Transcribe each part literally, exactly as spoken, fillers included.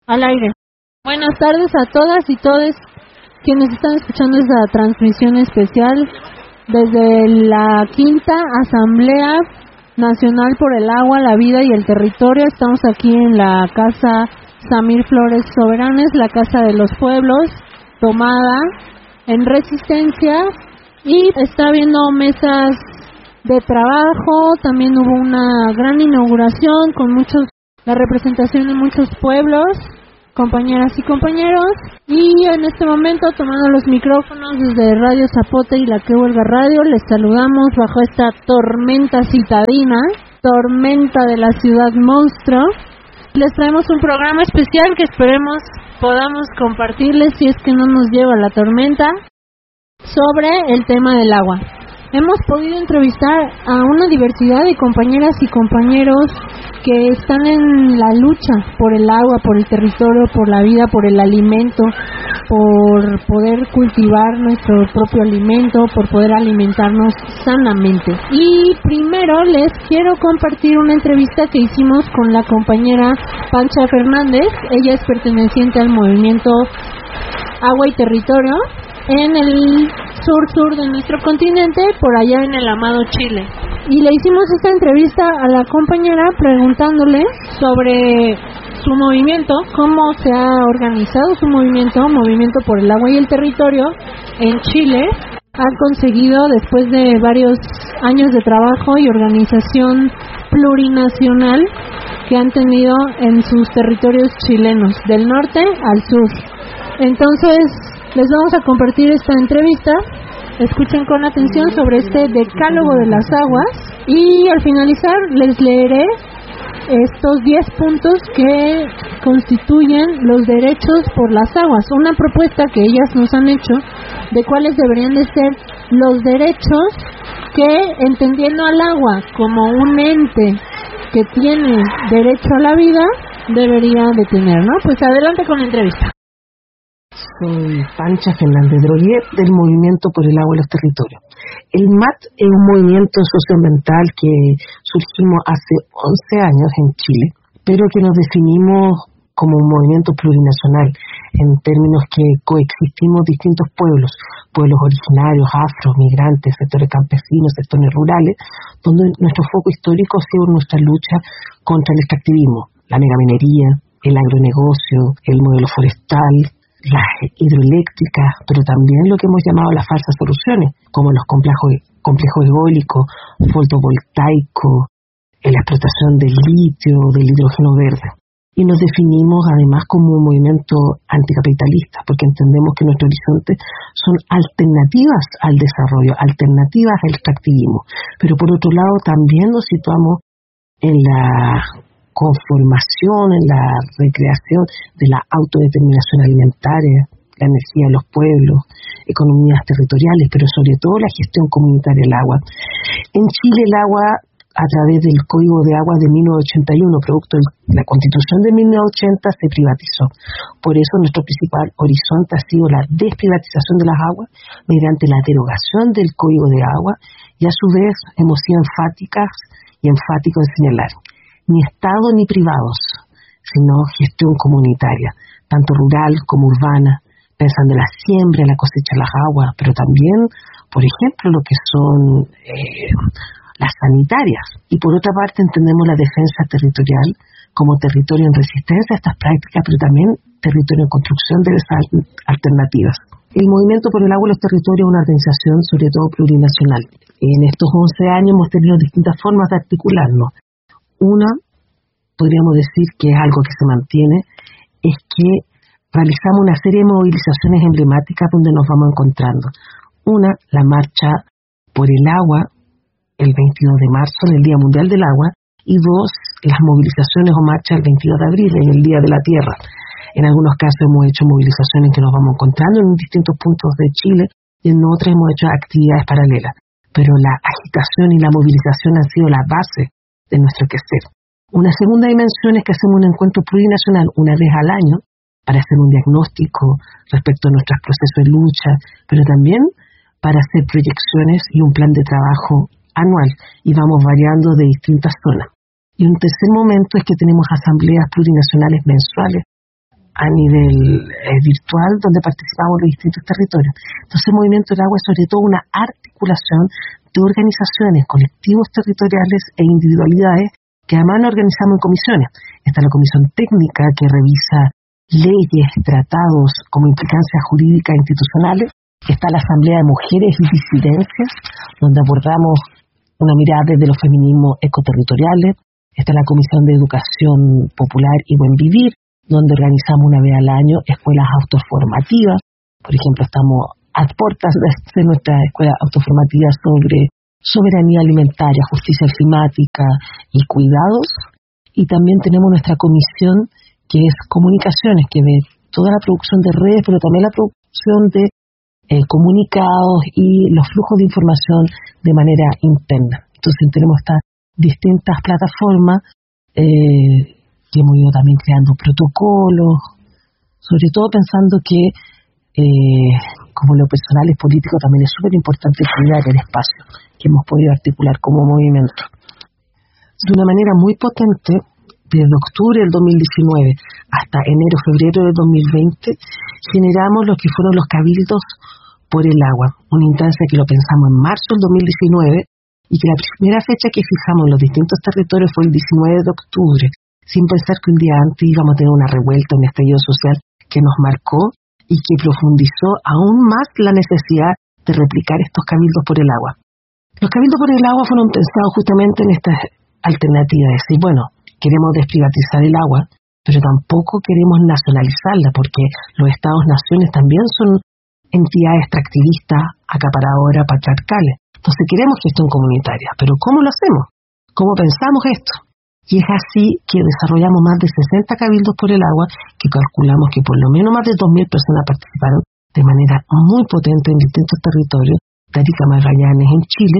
Al aire. Buenas tardes a todas y todos quienes están escuchando esta transmisión especial desde la quinta Asamblea Nacional por el Agua, la Vida y el Territorio. Estamos aquí en la Casa Samir Flores Soberanes, la Casa de los Pueblos, tomada en Resistencia, y está habiendo mesas de trabajo. También hubo una gran inauguración con muchos, la representación de muchos pueblos, compañeras y compañeros, y en este momento tomando los micrófonos desde Radio Zapote y la Que Huelga Radio, les saludamos bajo esta tormenta citadina, tormenta de la ciudad monstruo. Les traemos un programa especial que esperemos podamos compartirles, si es que no nos lleva la tormenta, sobre el tema del agua. Hemos podido entrevistar a una diversidad de compañeras y compañeros que están en la lucha por el agua, por el territorio, por la vida, por el alimento, por poder cultivar nuestro propio alimento, por poder alimentarnos sanamente. Y primero les quiero compartir una entrevista que hicimos con la compañera Pancha Fernández. Ella es perteneciente al movimiento Agua y Territorio en el sur-sur de nuestro continente, por allá en el amado Chile. Y le hicimos esta entrevista a la compañera preguntándole sobre su movimiento, cómo se ha organizado su movimiento, Movimiento por el Agua y el Territorio, en Chile. Ha conseguido, después de varios años de trabajo y organización plurinacional que han tenido en sus territorios chilenos, del norte al sur. Entonces, les vamos a compartir esta entrevista. Escuchen con atención sobre este decálogo de las aguas, y al finalizar les leeré estos diez puntos que constituyen los derechos por las aguas, una propuesta que ellas nos han hecho de cuáles deberían de ser los derechos que, entendiendo al agua como un ente que tiene derecho a la vida, debería de tener, ¿no? Pues adelante con la entrevista. Soy Pancha Fernández Drogué, del Movimiento por el Agua y los Territorios. El M A T es un movimiento socioambiental que surgimos hace once años en Chile, pero que nos definimos como un movimiento plurinacional, en términos que coexistimos distintos pueblos, pueblos originarios, afro, migrantes, sectores campesinos, sectores rurales, donde nuestro foco histórico ha sido nuestra lucha contra el extractivismo, la megaminería, el agronegocio, el modelo forestal, las hidroeléctricas, pero también lo que hemos llamado las falsas soluciones, como los complejos, complejos eólicos, fotovoltaicos, la explotación del litio, del hidrógeno verde. Y nos definimos además como un movimiento anticapitalista, porque entendemos que nuestro horizonte son alternativas al desarrollo, alternativas al extractivismo. Pero por otro lado también nos situamos en la conformación, en la recreación de la autodeterminación alimentaria, la energía de los pueblos, economías territoriales, pero sobre todo la gestión comunitaria del agua. En Chile el agua, a través del Código de Agua de mil novecientos ochenta y uno, producto de la Constitución de mil novecientos ochenta, se privatizó. Por eso nuestro principal horizonte ha sido la desprivatización de las aguas mediante la derogación del Código de Agua, y a su vez hemos sido enfáticas y enfáticos en señalar: ni Estado ni privados, sino gestión comunitaria, tanto rural como urbana, pensando en la siembra, la cosecha de las aguas, pero también, por ejemplo, lo que son eh, las sanitarias. Y por otra parte entendemos la defensa territorial como territorio en resistencia a estas prácticas, pero también territorio en construcción de esas alternativas. El Movimiento por el Agua y los Territorios es una organización sobre todo plurinacional. En estos once años hemos tenido distintas formas de articularnos. Una, podríamos decir que es algo que se mantiene, es que realizamos una serie de movilizaciones emblemáticas donde nos vamos encontrando. Una, la marcha por el agua, el veintidós de marzo, en el Día Mundial del Agua, y dos, las movilizaciones o marchas el veintidós de abril, en el Día de la Tierra. En algunos casos hemos hecho movilizaciones en que nos vamos encontrando en distintos puntos de Chile, y en otras hemos hecho actividades paralelas. Pero la agitación y la movilización han sido la base de nuestro quehacer. Una segunda dimensión es que hacemos un encuentro plurinacional una vez al año para hacer un diagnóstico respecto a nuestros procesos de lucha, pero también para hacer proyecciones y un plan de trabajo anual, y vamos variando de distintas zonas. Y un tercer momento es que tenemos asambleas plurinacionales mensuales a nivel eh, virtual, donde participamos los distintos territorios. Entonces, el Movimiento del Agua es sobre todo una articulación de organizaciones, colectivos territoriales e individualidades que además nos organizamos en comisiones. Está la comisión técnica que revisa leyes, tratados como implicancias jurídicas institucionales. Está la Asamblea de Mujeres y Disidencias, donde abordamos una mirada desde los feminismos ecoterritoriales. Está la Comisión de Educación Popular y Buen Vivir, donde organizamos una vez al año escuelas autoformativas. Por ejemplo, estamos a puertas de nuestra escuela autoformativa sobre soberanía alimentaria, justicia climática y cuidados. Y también tenemos nuestra comisión que es comunicaciones, que ve toda la producción de redes, pero también la producción de eh, comunicados y los flujos de información de manera interna. Entonces tenemos estas distintas plataformas eh, que hemos ido también creando protocolos, sobre todo pensando que eh, como lo personal es político, también es súper importante cuidar el espacio que hemos podido articular como movimiento. De una manera muy potente, desde octubre del dos mil diecinueve hasta enero-febrero del dos mil veinte, generamos lo que fueron los cabildos por el agua, una instancia que lo pensamos en marzo del dos mil diecinueve y que la primera fecha que fijamos en los distintos territorios fue el diecinueve de octubre, sin pensar que un día antes íbamos a tener una revuelta, un estallido social que nos marcó y que profundizó aún más la necesidad de replicar estos cabildos por el agua. Los cabildos por el agua fueron pensados justamente en esta alternativa, de decir, bueno, queremos desprivatizar el agua, pero tampoco queremos nacionalizarla, porque los estados-naciones también son entidades extractivistas, acaparadoras, patriarcales. Entonces queremos gestión comunitaria, pero ¿cómo lo hacemos? ¿Cómo pensamos esto? Y es así que desarrollamos más de sesenta cabildos por el agua, que calculamos que por lo menos más de dos mil personas participaron de manera muy potente en distintos territorios de Arica, Magallanes, en Chile,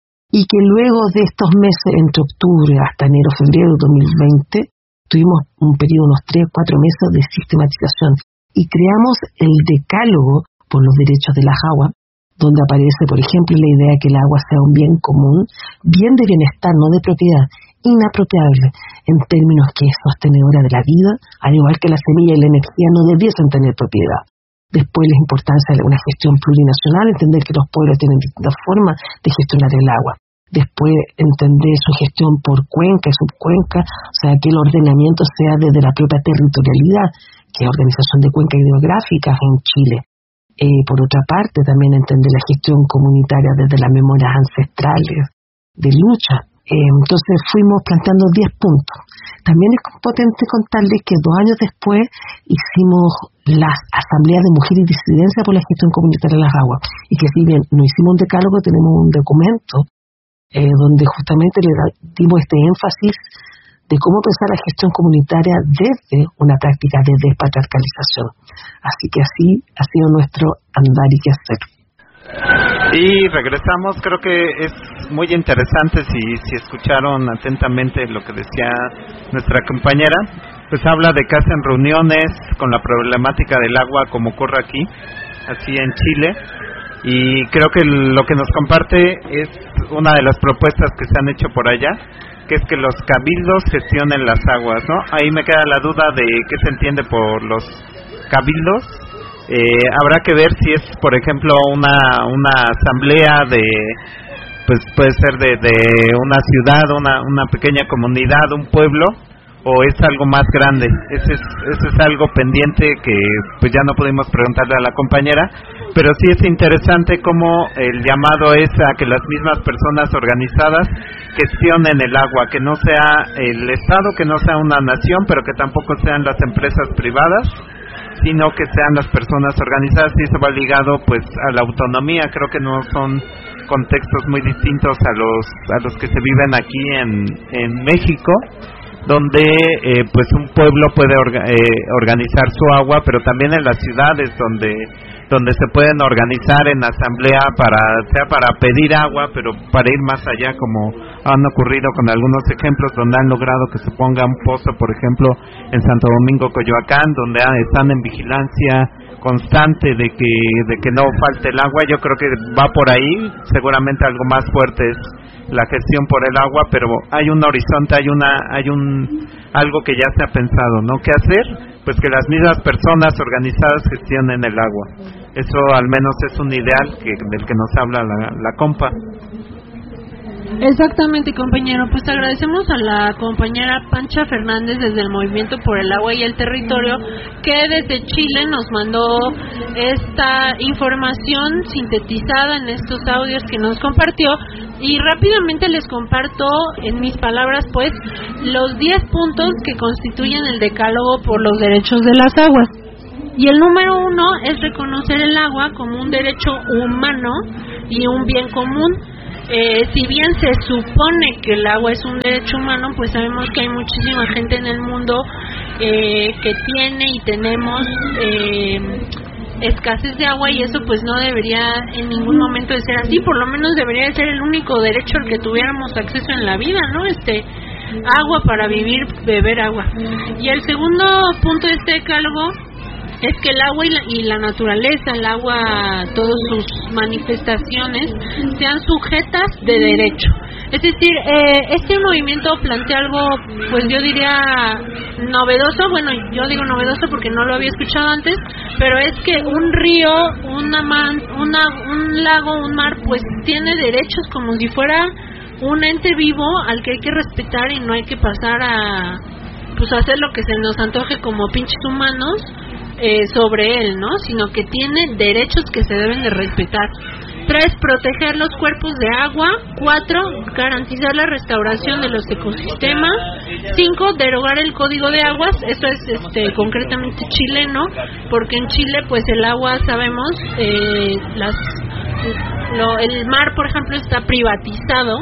y que luego de estos meses, entre octubre hasta enero-febrero de dos mil veinte, tuvimos un periodo, unos tres o cuatro meses de sistematización, y creamos el decálogo por los derechos de las aguas, donde aparece, por ejemplo, la idea de que el agua sea un bien común, bien de bienestar, no de propiedad, inapropiable, en términos que es sostenedora de la vida, al igual que la semilla y la energía no debiesen tener propiedad. Después, la importancia de una gestión plurinacional, entender que los pueblos tienen distintas formas de gestionar el agua. Después, entender su gestión por cuenca y subcuenca, o sea, que el ordenamiento sea desde la propia territorialidad, que es organización de cuencas hidrográficas en Chile. Eh, por otra parte, también entender la gestión comunitaria desde las memorias ancestrales de lucha. Eh, entonces fuimos planteando diez puntos. También es potente contarles que dos años después hicimos las asambleas de mujeres y disidencia por la gestión comunitaria de las aguas, y que si bien no hicimos un decálogo, tenemos un documento eh, donde justamente le dimos este énfasis de cómo pensar la gestión comunitaria desde una práctica de despatriarcalización. Así que así ha sido nuestro andar y quehacer. Y regresamos, creo que es muy interesante, si, si escucharon atentamente lo que decía nuestra compañera, pues habla de que hacen reuniones con la problemática del agua como ocurre aquí, así en Chile, y creo que lo que nos comparte es una de las propuestas que se han hecho por allá, que es que los cabildos gestionen las aguas, ¿no? Ahí me queda la duda de qué se entiende por los cabildos. Eh, habrá que ver si es, por ejemplo, una una asamblea de, pues puede ser de, de una ciudad, una una pequeña comunidad, un pueblo, o es algo más grande. Ese es, ese es algo pendiente que pues ya no pudimos preguntarle a la compañera, pero sí es interesante cómo el llamado es a que las mismas personas organizadas gestionen el agua, que no sea el Estado, que no sea una nación, pero que tampoco sean las empresas privadas, sino que sean las personas organizadas, y eso va ligado pues a la autonomía. Creo que no son contextos muy distintos a los a los que se viven aquí en en México, donde eh, pues un pueblo puede orga, eh, organizar su agua, pero también en las ciudades donde donde se pueden organizar en asamblea para sea para pedir agua, pero para ir más allá, como han ocurrido con algunos ejemplos donde han logrado que se ponga un pozo, por ejemplo en Santo Domingo, Coyoacán, donde están en vigilancia constante de que de que no falte el agua. Yo creo que va por ahí. Seguramente algo más fuerte es la gestión por el agua, pero hay un horizonte, hay una hay un algo que ya se ha pensado, ¿no? ¿Qué hacer? pues que las mismas personas organizadas gestionen el agua. Eso al menos es un ideal que del que nos habla la, la compa. Exactamente, compañero. Pues agradecemos a la compañera Pancha Fernández desde el Movimiento por el Agua y el Territorio, que desde Chile nos mandó esta información sintetizada en estos audios que nos compartió, y rápidamente les comparto en mis palabras pues los diez puntos que constituyen el decálogo por los derechos de las aguas. Y el número uno es reconocer el agua como un derecho humano y un bien común. Eh, si bien se supone que el agua es un derecho humano, pues sabemos que hay muchísima gente en el mundo eh, que tiene y tenemos eh, escasez de agua, y eso pues no debería en ningún momento de ser así. Por lo menos debería de ser el único derecho al que tuviéramos acceso en la vida, ¿no? Este, agua para vivir, beber agua. Y el segundo punto de este decálogo es que el agua y la, y la naturaleza, el agua, todas sus manifestaciones, sean sujetas de derecho. Es decir, eh, este movimiento plantea algo, pues yo diría novedoso. Bueno, yo digo novedoso porque no lo había escuchado antes, pero es que un río, una man, una, un lago, un mar, pues tiene derechos como si fuera un ente vivo al que hay que respetar, y no hay que pasar a, pues, a hacer lo que se nos antoje como pinches humanos Eh, sobre él, ¿no? Sino que tiene derechos que se deben de respetar. Tres, proteger los cuerpos de agua. Cuatro, garantizar la restauración de los ecosistemas. Cinco, derogar el Código de Aguas. Esto es este concretamente chileno, porque en Chile pues el agua, sabemos, eh, las lo, el mar, por ejemplo, está privatizado,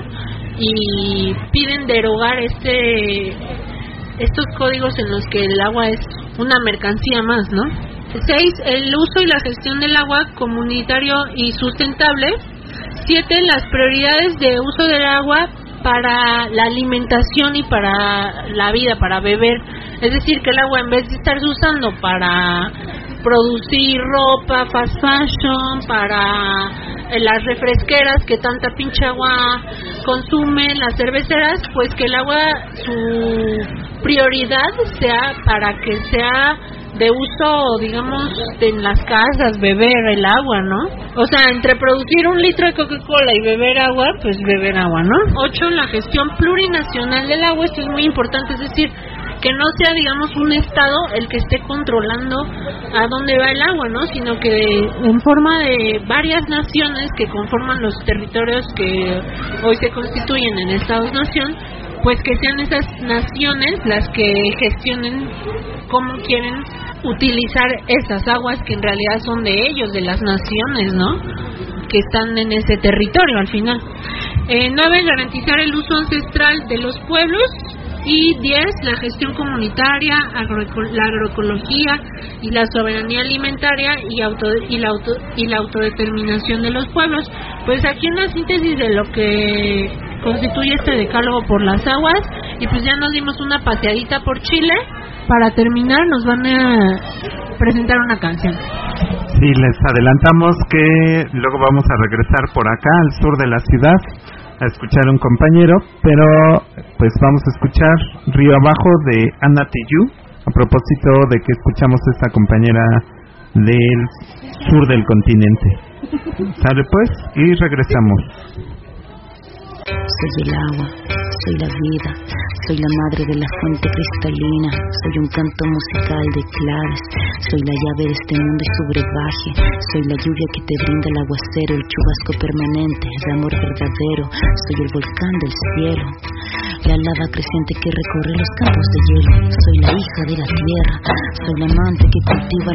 y piden derogar este estos códigos en los que el agua es una mercancía más, ¿no? Seis, el uso y la gestión del agua comunitario y sustentable. Siete, las prioridades de uso del agua para la alimentación y para la vida, para beber. Es decir, que el agua, en vez de estarse usando para producir ropa, fast fashion, para las refresqueras que tanta pinche agua consumen, las cerveceras, pues que el agua, su prioridad sea para que sea de uso, digamos, en las casas, beber el agua, ¿no? O sea, entre producir un litro de Coca-Cola y beber agua, pues beber agua, ¿no? Ocho, la gestión plurinacional del agua. Esto es muy importante, es decir, que no sea, digamos, un estado el que esté controlando a dónde va el agua, ¿no? Sino que en forma de varias naciones que conforman los territorios que hoy se constituyen en Estados-nación, pues que sean esas naciones las que gestionen cómo quieren utilizar esas aguas que en realidad son de ellos, de las naciones, ¿no? Que están en ese territorio al final. Eh, nueve, garantizar el uso ancestral de los pueblos. Y diez, la gestión comunitaria, agroeco, la agroecología y la soberanía alimentaria y, auto, y, la auto, y la autodeterminación de los pueblos. Pues aquí una síntesis de lo que constituye este decálogo por las aguas, y pues ya nos dimos una paseadita por Chile. Para terminar nos van a presentar una canción. Sí, les adelantamos que luego vamos a regresar por acá al sur de la ciudad a escuchar a un compañero, pero pues vamos a escuchar Río Abajo de Ana Tijoux, a propósito de que escuchamos a esta compañera del sur del continente. Sale pues, y regresamos. Soy el agua, soy la vida, soy la madre de la fuente cristalina, soy un canto musical de claves, soy la llave de este mundo y su brebaje, soy la lluvia que te brinda el aguacero, el chubasco permanente, el amor verdadero, soy el volcán del cielo, la lava creciente que recorre los campos de hielo, soy la hija de la tierra, soy la amante que cultiva